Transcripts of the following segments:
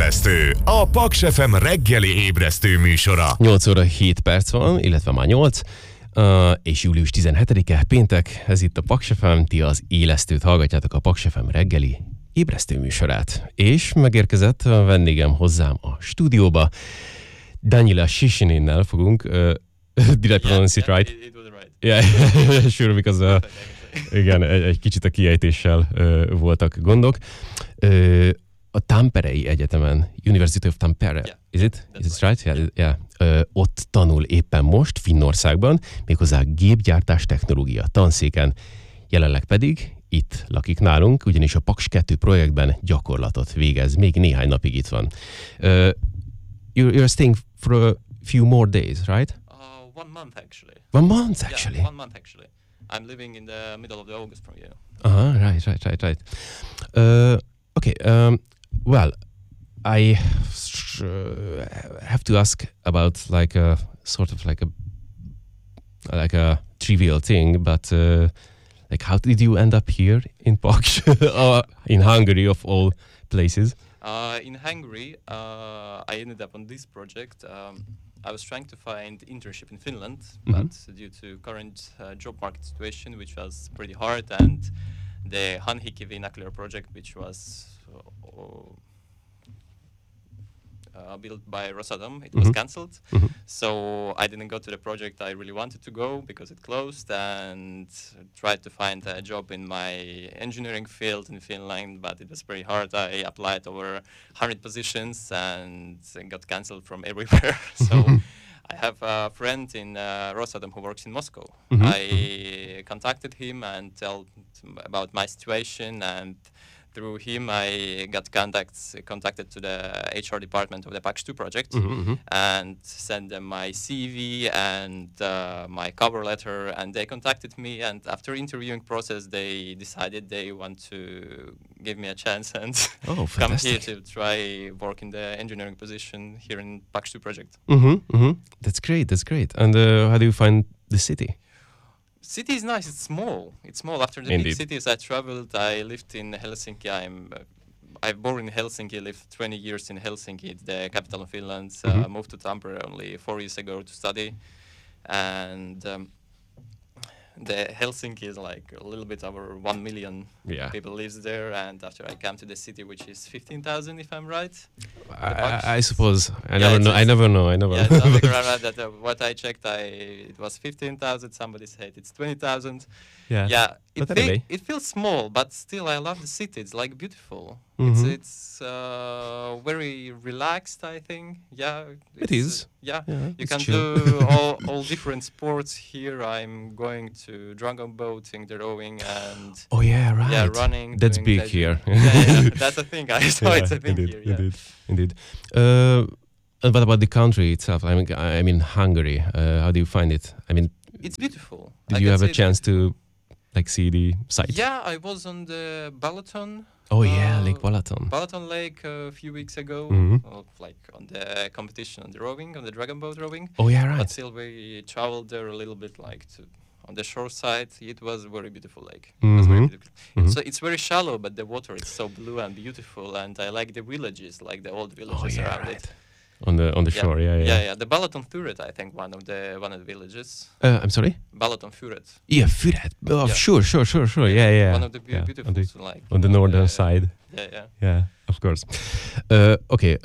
Ébresztő, a Paks FM reggeli ébresztő műsora. 8 óra 7 perc van, illetve már 8, és július 17-e, péntek, ez itt a Paks FM, ti az élesztőt hallgatjátok, a Paks FM reggeli ébresztő műsorát. És megérkezett a vendégem hozzám a stúdióba, Daniela Shishinennel fogunk, did I pronounce it right? It was right. Yeah, sure, because igen, egy kicsit a kiejtéssel voltak gondok. A Tamperei Egyetemen, University of Tampere, Yeah, is it? that's Is it right? Yeah. Ott tanul éppen most, Finnországban, méghozzá gépgyártás technológia tanszéken. Jelenleg pedig itt lakik nálunk, ugyanis a Paks 2 projektben gyakorlatot végez. Még néhány napig itt van. You're staying for a few more days, right? 1 month actually. 1 month, actually? Yeah, 1 month actually. I'm living in the middle of the August from you. Right. Okay, well, I have to ask about like a sort of like a trivial thing, but like how did you end up here in Paks, in Hungary of all places? In Hungary, I ended up on this project. I was trying to find internship in Finland, but due to current job market situation, which was pretty hard, and the Hanhikivi nuclear project, which was built by Rosatom, it was cancelled. So I didn't go to the project I really wanted to go because it closed, and tried to find a job in my engineering field in Finland, but it was very hard. I applied over 100 positions and got cancelled from everywhere. So I have a friend in Rosatom who works in Moscow. I contacted him and told about my situation, and through him I got contacted to the HR department of the Paks 2 project, and sent them my CV and my cover letter, and they contacted me, and after interviewing process they decided they want to give me a chance and come here to try work in the engineering position here in Paks 2 project. That's great. And how do you find the city? City is nice. It's small. After the big cities I traveled, I lived in Helsinki. I'm born in Helsinki, lived 20 years in Helsinki, the capital of Finland. Moved to Tampere only 4 years ago to study, and the Helsinki is like a little bit over 1 million people lives there, and after I came to the city, which is 15,000 if I'm right. I suppose. I never know. Yeah, something around that. What I checked, it was 15,000. Somebody said it's 20,000. Yeah. It feels small, but still I love the city. It's like beautiful. It's very relaxed, I think. Yeah, it is. You can do all different sports here. I'm going to dragon boating, the rowing, and running. That's big here. That's a thing. I saw it's a thing here. Indeed. And what about the country itself? I mean Hungary. How do you find it? I mean, it's beautiful. Did you have a chance to see the site? Yeah, I was on the Balaton. Lake Balaton. Balaton Lake a few weeks ago, like on the competition on the rowing, on the dragon boat rowing. Right. But still, we traveled there a little bit, like on the shore side. It was a very beautiful lake. It was very beautiful. So it's very shallow, but the water is so blue and beautiful, and I like the villages, like the old villages around it. On the shore, yeah. The Balaton Füret, I think one of the villages. I'm sorry. Balaton Füret. Yeah, Füret. Oh, sure. Yeah. One of the beautiful, like on the northern side. Yeah, of course. Okay.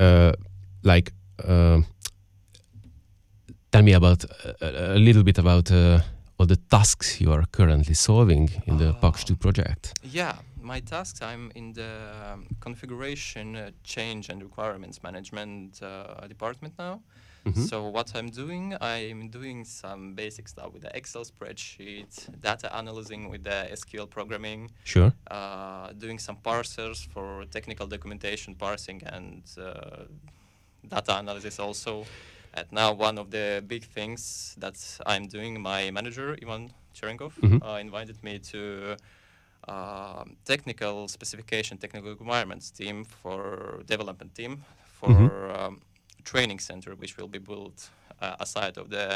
Tell me about a little bit about all the tasks you are currently solving in the Paks 2 project. Yeah. My tasks, I'm in the configuration, change and requirements management department now. So what I'm doing some basic stuff with the Excel spreadsheet, data analyzing with the SQL programming. Sure. Doing some parsers for technical documentation parsing and data analysis also. And now one of the big things that I'm doing, my manager, Ivan Cherenkov, invited me to technical specification, technical requirements team for development team for training center, which will be built aside of the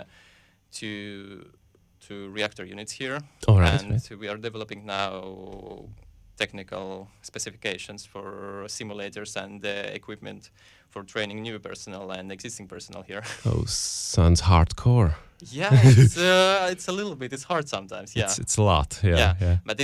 two reactor units here. All right. And we are developing now technical specifications for simulators and equipment for training new personnel and existing personnel here. Oh, sounds hardcore. Yeah, it's a little bit. It's hard sometimes. Yeah, It's a lot. Yeah. but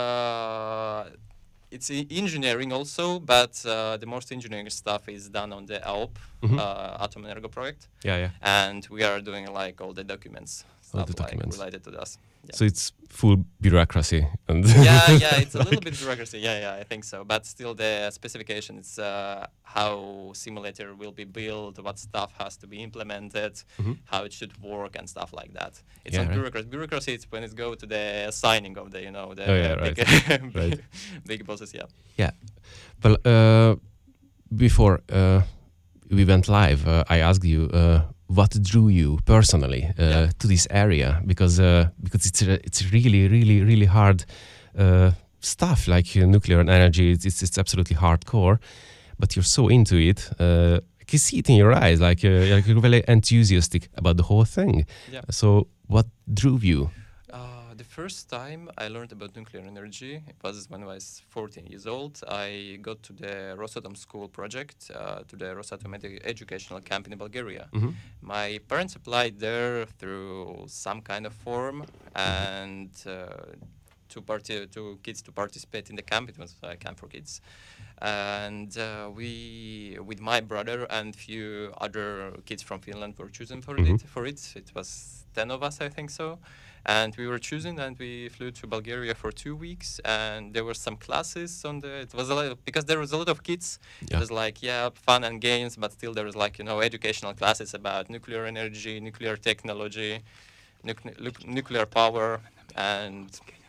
it's engineering also, but the most engineering stuff is done on the AOP, Atom Energo project. Yeah. And we are doing like all the documents, All the stuff like documents. related to this. Yeah. So it's full bureaucracy. And yeah, it's a little bit bureaucracy. Yeah, I think so. But still, the specification is how simulator will be built, what stuff has to be implemented, how it should work, and stuff like that. It's Yeah, not right. bureaucracy. Bureaucracy is when it go to the signing of the, the Oh, yeah, right. big, Right. big bosses. Yeah. Yeah. Well, before we went live, I asked you what drew you personally to this area, because it's really, really, really hard stuff, like nuclear energy. It's absolutely hardcore, but you're so into it. I can see it in your eyes, like you're really enthusiastic about the whole thing. Yeah. So what drove you? The first time I learned about nuclear energy, it was when I was 14 years old. I got to the Rosatom school project, to the Rosatom educational camp in Bulgaria. My parents applied there through some kind of form, and to kids to participate in the camp. It was a camp for kids. And we, with my brother and few other kids from Finland, were chosen for it. It was 10 of us, I think so. And we were chosen, and we flew to Bulgaria for 2 weeks. And there were some classes on the. It was a lot because there was a lot of kids. Yeah. It was like fun and games, but still there was like educational classes about nuclear energy, nuclear technology, nuclear power, and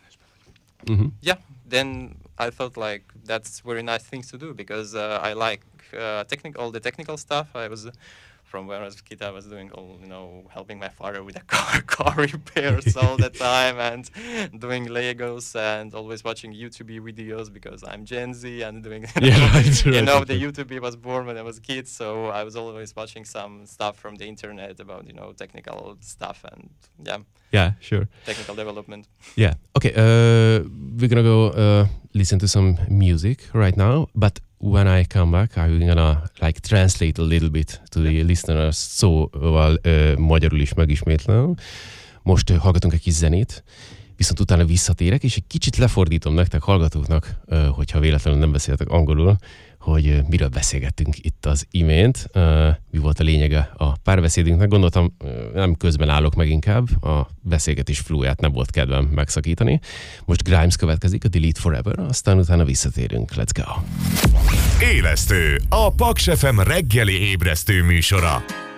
then I felt like that's very nice things to do, because I like all the technical stuff. I was from when I was a kid, I was doing all, helping my father with the car repairs all the time, and doing Legos, and always watching YouTube videos, because I'm Gen Z and doing, the YouTube was born when I was a kid, so I was always watching some stuff from the internet about, technical stuff, and Yeah, sure. technical development. Yeah. Okay. We're gonna go listen to some music right now, but when I come back, I'm gonna translate a little bit to the listeners, szóval magyarul is megismétlem. Most hallgatunk egy kis zenét, viszont utána visszatérek, és egy kicsit lefordítom nektek, hallgatóknak, hogyha véletlenül nem beszéltek angolul, hogy miről beszélgettünk itt az imént, mi volt a lényege a párbeszédünknek. Gondoltam, nem közben állok meg inkább, a beszélgetés flóját nem volt kedvem megszakítani. Most Grimes következik, a Delete Forever, aztán utána visszatérünk. Let's go! Élesztő, a Paks FM reggeli ébresztő műsora.